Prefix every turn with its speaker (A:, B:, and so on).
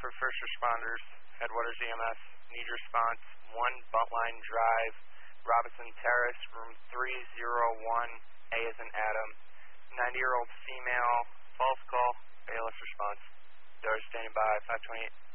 A: for first responders, Headwaters EMS, need response, 1 Buntline Drive, Robinson Terrace, room 301, A as in Adam, 90-year-old female, false call, ALS response. Doors standing by, 528.